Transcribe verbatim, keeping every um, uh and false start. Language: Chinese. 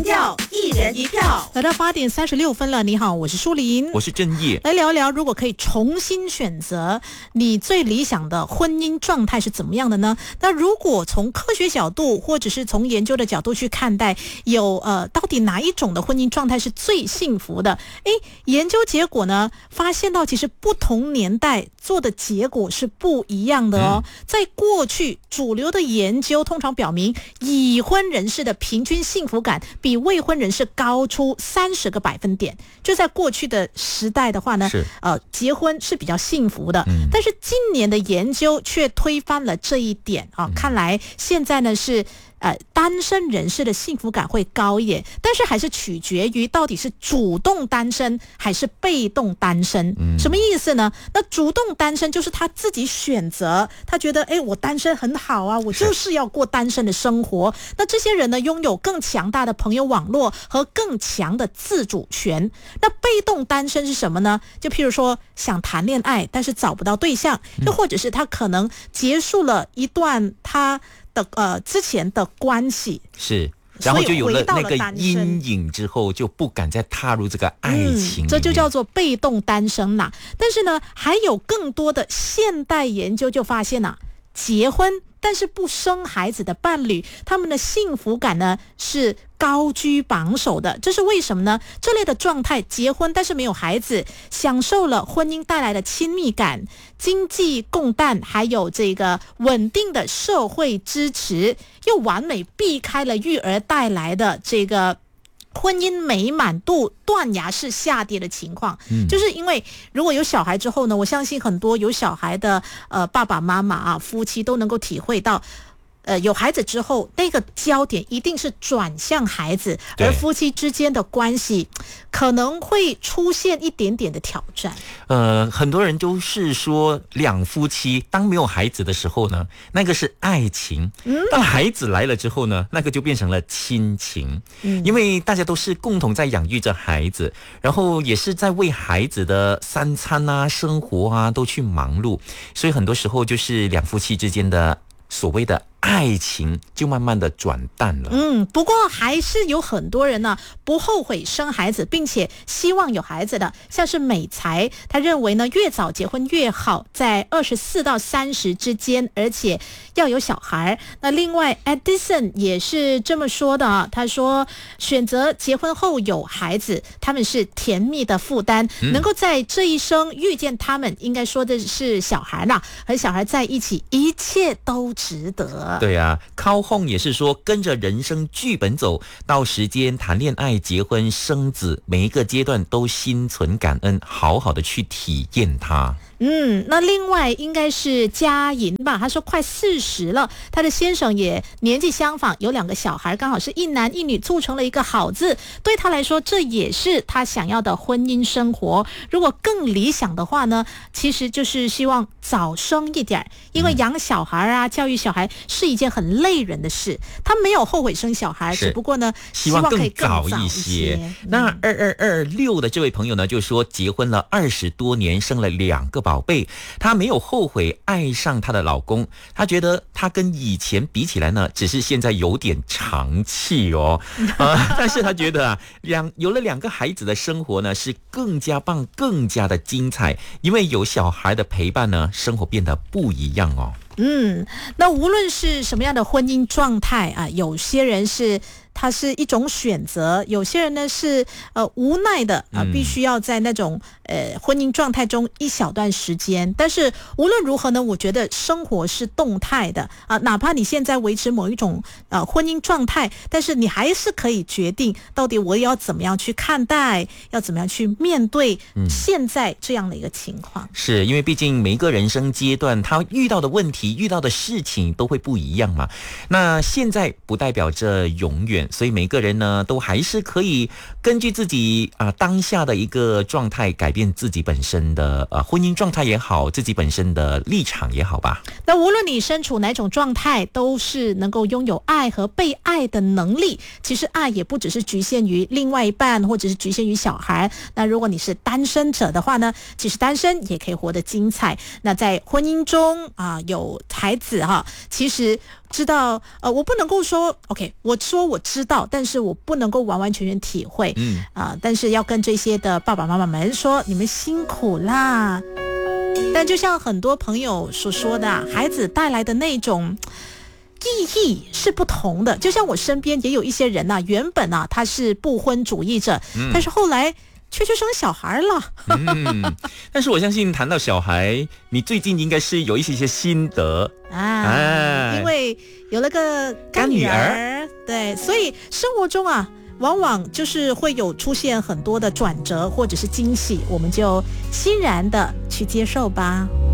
票一人一票， 来到八点三十六分了。你好，我是舒琳， 我是正义。 来聊一聊，如果可以重新选择，你最理想的婚姻状态是怎么样的呢？那如果从科学角度，或者是从研究的角度去看待，有呃，到底哪一种的婚姻状态是最幸福的？诶，研究结果呢，发现到其实不同年代做的结果是不一样的哦。嗯、在过去，主流的研究通常表明，已婚人士的平均幸福感比未婚人士高出三十个百分点。就在过去的时代的话呢，呃，结婚是比较幸福的。嗯、但是今年的研究却推翻了这一点啊！嗯、看来现在呢是。呃，单身人士的幸福感会高一点，但是还是取决于到底是主动单身还是被动单身。嗯、什么意思呢？那主动单身就是他自己选择，他觉得，哎，我单身很好啊，我就是要过单身的生活。那这些人呢，拥有更强大的朋友网络和更强的自主权。那被动单身是什么呢？就譬如说想谈恋爱，但是找不到对象，又或者是他可能结束了一段他。的呃，之前的关系是，然后就有了那个阴影之后，就不敢再踏入这个爱情、嗯， 这就叫做被动单身啦。但是呢，还有更多的现代研究就发现啊，结婚但是不生孩子的伴侣，他们的幸福感呢是高居榜首的。这是为什么呢？这类的状态，结婚但是没有孩子，享受了婚姻带来的亲密感、经济共担，还有这个稳定的社会支持，又完美避开了育儿带来的这个婚姻美满度断崖式下跌的情况。嗯、就是因为如果有小孩之后呢，我相信很多有小孩的呃爸爸妈妈啊，夫妻都能够体会到。呃，有孩子之后，那个焦点一定是转向孩子，而夫妻之间的关系可能会出现一点点的挑战。 呃，很多人都是说，两夫妻当没有孩子的时候呢，那个是爱情；嗯、当孩子来了之后呢，那个就变成了亲情。嗯、因为大家都是共同在养育着孩子，然后也是在为孩子的三餐啊、生活啊都去忙碌，所以很多时候就是两夫妻之间的所谓的爱情就慢慢的转淡了。 嗯，不过还是有很多人呢不后悔生孩子，并且希望有孩子的，像是美才，他认为呢越早结婚越好，在二十四到三十之间，而且要有小孩。那另外 Edison 也是这么说的啊，他说选择结婚后有孩子，他们是甜蜜的负担，嗯、能够在这一生遇见他们，应该说的是小孩啦，和小孩在一起，一切都值得。 对啊，靠哄也是说跟着人生剧本走，到时间谈恋爱、结婚、生子，每一个阶段都心存感恩，好好的去体验它。 嗯，那另外应该是嘉莹吧，她说快四十了，她的先生也年纪相仿，有两个小孩，刚好是一男一女，促成了一个好字。对她来说，这也是她想要的婚姻生活。如果更理想的话呢，其实就是希望早生一点，因为养小孩啊、嗯、教育小孩是一件很累人的事。她没有后悔生小孩，只不过呢，希望可以更早一些。 嗯、那二二二六的这位朋友呢，就说结婚了二十多年，生了两个宝贝，她没有后悔爱上她的老公，她觉得她跟以前比起来呢，只是现在有点长气哦，呃、但是她觉得啊，两有了两个孩子的生活呢，是更加棒、更加的精彩，因为有小孩的陪伴呢，生活变得不一样哦。 嗯，那无论是什么样的婚姻状态啊，有些人是它是一种选择，有些人呢是呃无奈的啊、呃，必须要在那种呃婚姻状态中一小段时间。但是无论如何呢，我觉得生活是动态的啊、呃，哪怕你现在维持某一种呃婚姻状态，但是你还是可以决定到底我要怎么样去看待，要怎么样去面对现在这样的一个情况。嗯、 是因为毕竟每一个人生阶段，他遇到的问题、遇到的事情都会不一样嘛。那现在不代表着永远。所以每个人呢，都还是可以根据自己啊、呃、当下的一个状态，改变自己本身的呃婚姻状态也好，自己本身的立场也好吧。 那无论你身处哪种状态，都是能够拥有爱和被爱的能力。其实爱也不只是局限于另外一半，或者是局限于小孩。那如果你是单身者的话呢，其实单身也可以活得精彩。那在婚姻中啊、呃、有孩子哈，其实知道，呃，我不能够说 OK， 我说我知道，但是我不能够完完全全体会，嗯啊、呃，但是要跟这些的爸爸妈妈们说，你们辛苦啦。但就像很多朋友所说的、啊，孩子带来的那种意义是不同的。就像我身边也有一些人呐、啊，原本啊他是不婚主义者，嗯、但是后来却去生小孩了。 嗯，但是我相信谈到小孩，你最近应该是有一些些心得啊，啊因为有了个干女儿，干女儿对，所以生活中啊。往往就是会有出现很多的转折或者是惊喜，我们就欣然的去接受吧。